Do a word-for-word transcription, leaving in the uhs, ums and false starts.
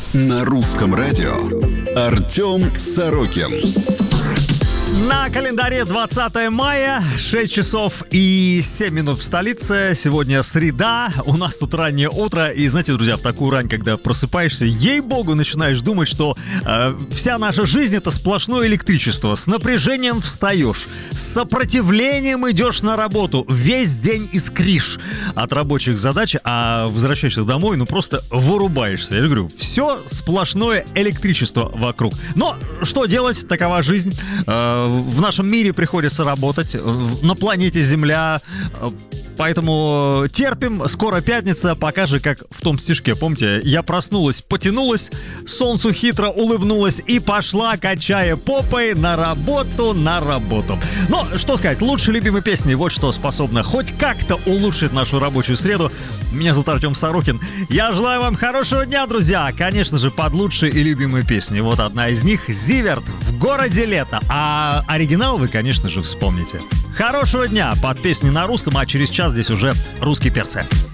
На русском радио Артем Сорокин. На календаре двадцатое мая, шесть часов и семь минут в столице. Сегодня среда, у нас тут раннее утро. И знаете, друзья, в такую рань, когда просыпаешься, ей-богу, начинаешь думать, что э, вся наша жизнь — это сплошное электричество. С напряжением встаешь, с сопротивлением идешь на работу, весь день искришь от рабочих задач, а возвращаешься домой, ну просто вырубаешься. Я же говорю, все сплошное электричество вокруг. Но что делать? Такова жизнь. Э, В нашем мире приходится работать, на планете Земля, поэтому терпим. Скоро пятница, пока же, как в том стишке, помните, я проснулась, потянулась, солнцу хитро улыбнулась и пошла, качая попой, на работу, на работу. Но, что сказать, лучшие любимые песни, вот что способно хоть как-то улучшить нашу рабочую среду. Меня зовут Артем Сорокин. Я желаю вам хорошего дня, друзья. Конечно же, под лучшие и любимые песни. Вот одна из них — «Зиверт», «В городе лето». А оригинал вы, конечно же, вспомните. Хорошего дня под песни на русском, а через час здесь уже русские перцы.